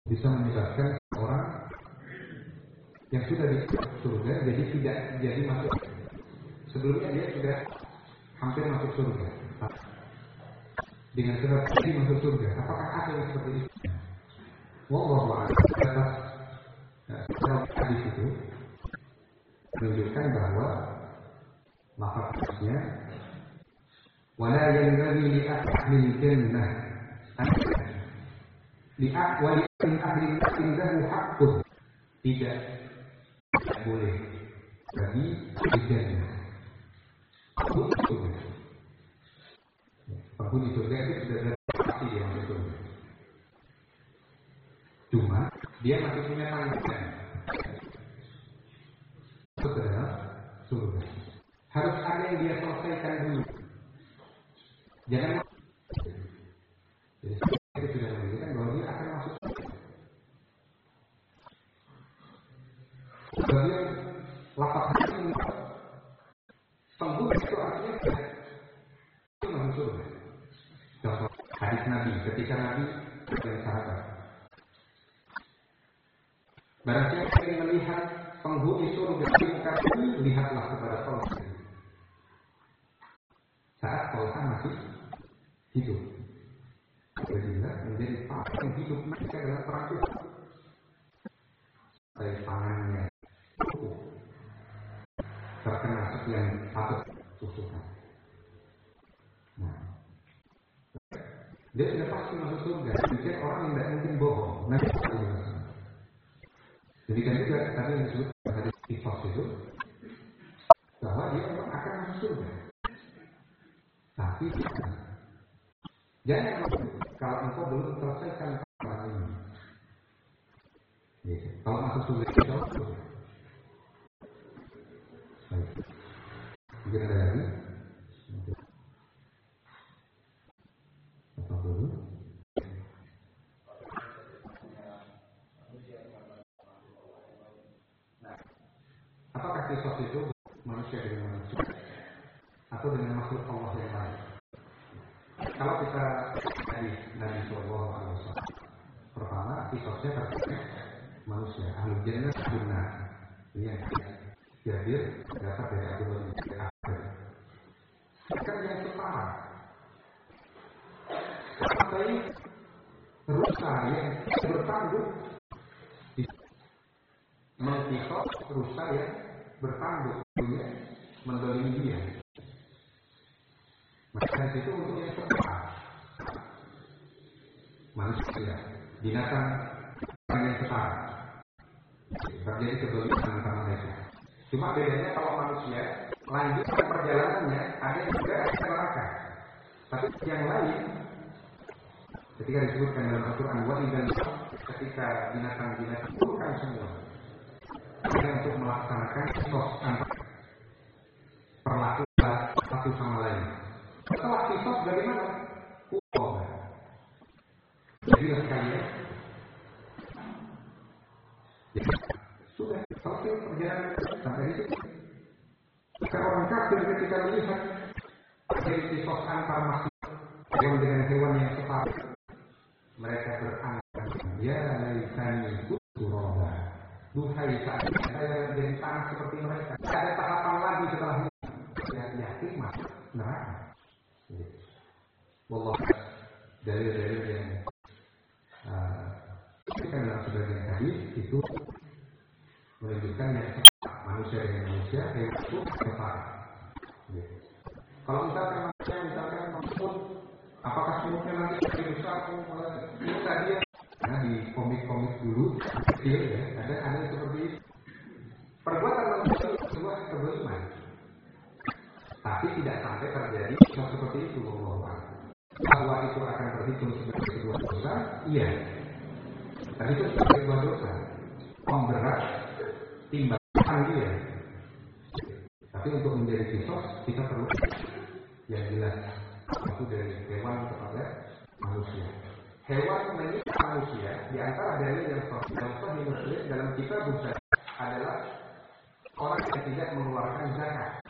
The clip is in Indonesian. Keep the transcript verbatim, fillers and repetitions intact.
bisa menyebabkan orang yang sudah di surga jadi tidak jadi masuk. Sebelumnya dia sudah hampir masuk surga dengan sebab ini masuk surga. Apakah ada yang seperti itu? Wallahu a'lam. Dalam hadis itu menunjukkan bahwa lafaznya wala yanbaghi li ahli jannah li ahli ahli indahu haqqun, tidak boleh bagi jannah penghuni surga itu sudah pasti dia masuk surga. Cuma dia masih punya tanggungan masuk ke dalam surga. Harus ada yang dia selesaikan dulu. Jangan jadi itu sudah menunjukkan bahwa dia akan masuk surga. Kemudian lapak ini penghuni itu artinya itu masuk surga. Contoh hadis Nabi ketika Nabi dan sahabat, barang siapa ingin melihat penghuni surga di muka bumi, lihatlah kepada Tolha saat Tolha masih hidup. Jadi menjadi paling hidup mereka dalam perang itu. Dari tangannya terkena sekian patut tusukan. Nah, dia sudah pasti masuk surga. Mungkin orang yang tidak mungkin bohong. Nanti jadi kan juga tadi yang disebut hadis Qisas itu bahwa dia memang akan masuk surga. Tapi jangan kalau engkau belum selesaikan perkara ini. Ya, kalau masuk surga itu surga. Baik. Mungkin ada lagi. Apa dulu? Apakah Qisas itu manusia dengan manusia atau dengan makhluk Allah yang lain? Kalau kita dari Nabi Sallallahu Alaihi Wasallam, pertama Qisasnya terkait manusia. Ahlul Jannah benar. Ini yang Jabir dapat dari Abdullah bin Abbas. Bukan yang setara. Sampai rusa yang bertanggung mengkisah rusa yang bertanggung dia mendolimi dia. Maka itu untuk yang setara. Manusia, binatang yang setara. Terjadi kedoliman antara mereka. Cuma bedanya kalau manusia lanjutkan perjalanannya, ada yang juga ada neraka. Tapi yang lain, ketika disebutkan dalam Al-Quran, wa idzal ketika binatang-binatang bukan semua, ada untuk melaksanakan kisos antara perlakuan satu sama lain. Setelah kisos bagaimana? Hukum. Jadi sekalian, jadi sudah selesai perjalanan sampai di situ. Jika orang kafir ketika melihat terjadi kisos antar makhluk hewan dengan hewan yang setara, mereka berangkat, ya laitani kuntu turaba. Duhai saat saya menjadi tanah seperti mereka. Tidak ada tahapan lagi setelah ini. Saya yakin masuk neraka. Wallah, dalil-dalil yang kita uh, dalam sebagian hadis itu menunjukkan yang manusia dengan manusia yang itu setara. Kalau misalkan manusia misalkan semut, apakah semutnya nanti jadi besar muka dia? Nah di komik-komik dulu kecil ya ada ada seperti itu. Perbuatan manusia semua kezaliman, tapi tidak sampai terjadi seperti itu. Bahwa itu akan terhitung sebagai sebuah dosa, iya. Tapi itu sebagai sebuah dosa, memberat timbangan dia. Tapi untuk menjadi kisos kita perlu yang jelas itu dari hewan kepada manusia. Hewan menyiksa manusia di antara dalil yang sahih Muslim dalam kitab Bukhari adalah orang yang tidak mengeluarkan zakat.